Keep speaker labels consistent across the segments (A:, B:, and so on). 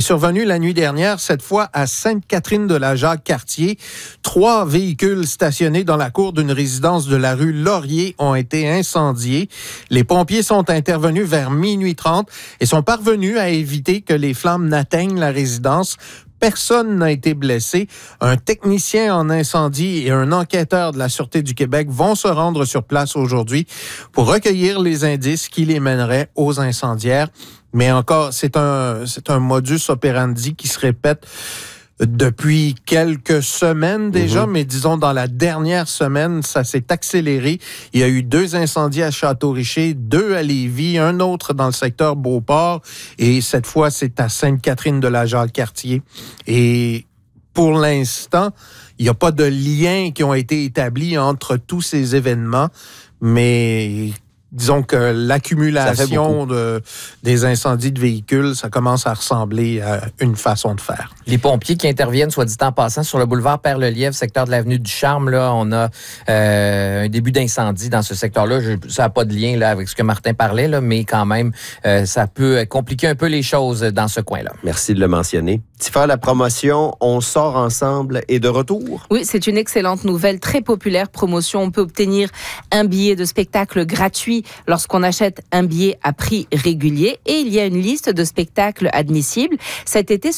A: survenu la nuit dernière, cette fois à Sainte-Catherine-de-la-Jacques-Cartier. 3 véhicules stationnés dans la cour d'une résidence de la rue Laurier ont été incendiés. Les pompiers sont intervenus vers minuit 30 et sont parvenus à éviter que les flammes n'atteignent la résidence. Personne n'a été blessé. Un technicien en incendie et un enquêteur de la Sûreté du Québec vont se rendre sur place aujourd'hui pour recueillir les indices qui les mèneraient aux incendiaires. Mais encore, c'est un modus operandi qui se répète depuis quelques semaines déjà, mais disons dans la dernière semaine, ça s'est accéléré. Il y a eu 2 incendies à Château-Richer, 2 à Lévis, un autre dans le secteur Beauport, et cette fois, c'est à Sainte-Catherine-de-la-Jacques-Cartier. Et pour l'instant, il n'y a pas de liens qui ont été établis entre tous ces événements, mais disons que l'accumulation des incendies de véhicules, ça commence à ressembler à une façon de faire.
B: Les pompiers qui interviennent, soit dit en passant, sur le boulevard Père-le-Lièvre, secteur de l'avenue du Charme, là, on a un début d'incendie dans ce secteur-là. Ça n'a pas de lien là, avec ce que Martin parlait, là, mais quand même, ça peut compliquer un peu les choses dans ce coin-là.
C: Merci de le mentionner. Tifa, la promotion « On sort ensemble » est de retour?
D: Oui, c'est une excellente nouvelle, très populaire promotion. On peut obtenir un billet de spectacle gratuit lorsqu'on achète un billet à prix régulier. Et il y a une liste de spectacles admissibles. Cet été,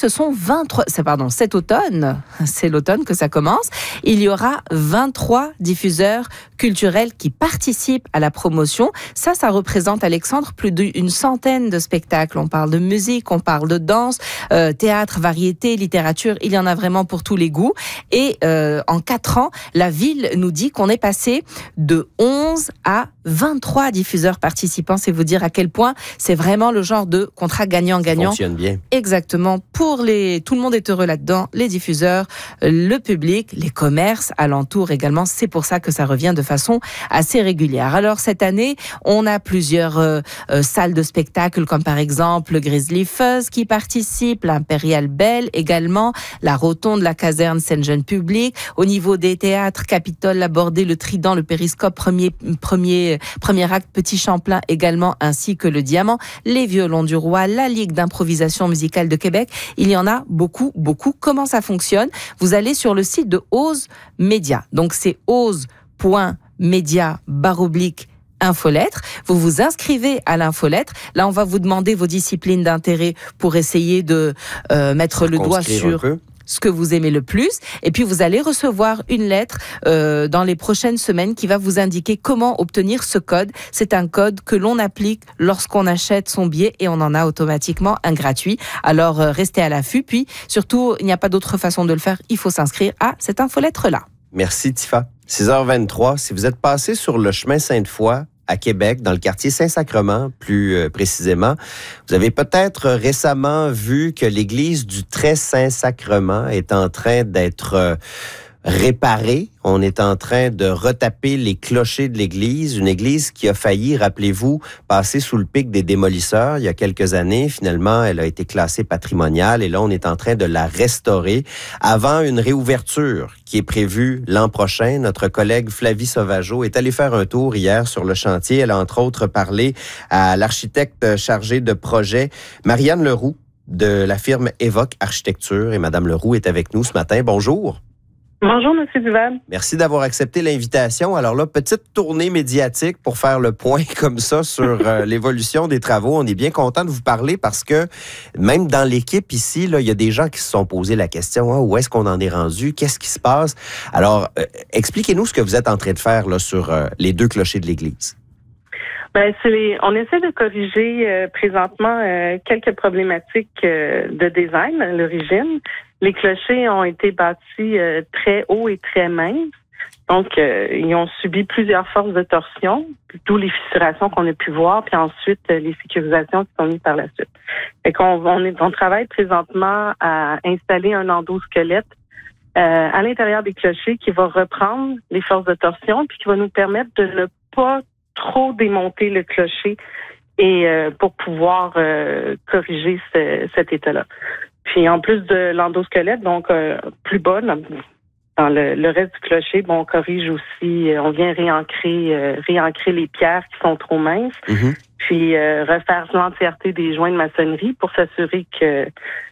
D: cet automne, c'est l'automne que ça commence, il y aura 23 diffuseurs culturels qui participent à la promotion. Ça représente, Alexandre, plus d'une centaine de spectacles. On parle de musique, on parle de danse, théâtre, variété, littérature. Il y en a vraiment pour tous les goûts. Et en 4 ans, la ville nous dit qu'on est passé de 11 à 23 diffuseurs participants. C'est vous dire à quel point c'est vraiment le genre de contrat gagnant-gagnant.
C: Ça fonctionne bien.
D: Exactement. Tout le monde est heureux là-dedans. Les diffuseurs, le public, les commerces alentours également. C'est pour ça que ça revient de façon assez régulière. Alors cette année, on a plusieurs salles de spectacle, comme par exemple le Grizzly Fuzz qui participe, l'Impérial Belle également, la Rotonde, la Caserne Saint-Jean Public. Au niveau des théâtres, Capitole, la Bordée, le Trident, le Périscope, premier acte, Petit Champlain également, ainsi que le Diamant, les Violons du Roi, la Ligue d'improvisation musicale de Québec. Il y en a beaucoup. Comment ça fonctionne? Vous allez sur le site de Ose Média. Donc c'est ose.media/infolettre. Vous vous inscrivez à l'infolettre. Là, on va vous demander vos disciplines d'intérêt pour essayer de mettre le doigt sur ce que vous aimez le plus. Et puis, vous allez recevoir une lettre dans les prochaines semaines qui va vous indiquer comment obtenir ce code. C'est un code que l'on applique lorsqu'on achète son billet et on en a automatiquement un gratuit. Alors, restez à l'affût. Puis, surtout, il n'y a pas d'autre façon de le faire. Il faut s'inscrire à cette infolettre-là.
C: Merci, Tifa. 6h23, si vous êtes passé sur le chemin Sainte-Foy à Québec, dans le quartier Saint-Sacrement, plus précisément, vous avez peut-être récemment vu que l'église du Très-Saint-Sacrement est en train d'être réparée. On est en train de retaper les clochers de l'église, une église qui a failli, rappelez-vous, passer sous le pic des démolisseurs il y a quelques années. Finalement, elle a été classée patrimoniale et là, on est en train de la restaurer avant une réouverture qui est prévue l'an prochain. Notre collègue Flavie Sauvageau est allée faire un tour hier sur le chantier. Elle a entre autres parlé à l'architecte chargé de projet, Marianne Leroux, de la firme Évoque Architecture. Et Madame Leroux est avec nous ce matin. Bonjour.
E: Bonjour, M. Duval.
C: Merci d'avoir accepté l'invitation. Alors là, petite tournée médiatique pour faire le point comme ça sur l'évolution des travaux. On est bien content de vous parler parce que même dans l'équipe ici, là, il y a des gens qui se sont posé la question, où est-ce qu'on en est rendu? Qu'est-ce qui se passe? Alors, expliquez-nous ce que vous êtes en train de faire là, sur les 2 clochers de l'église.
E: On essaie de corriger présentement quelques problématiques de design à l'origine. Les clochers ont été bâtis très hauts et très minces. Donc, ils ont subi plusieurs forces de torsion, d'où les fissurations qu'on a pu voir, puis ensuite les sécurisations qui sont mises par la suite. Fait on travaille présentement à installer un endosquelette à l'intérieur des clochers qui va reprendre les forces de torsion, puis qui va nous permettre de ne pas trop démonter le clocher et pour pouvoir corriger cet état-là. Puis en plus de l'endosquelette, donc plus bas dans le reste du clocher, on corrige aussi, on vient réancrer les pierres qui sont trop minces, puis refaire l'entièreté des joints de maçonnerie pour s'assurer que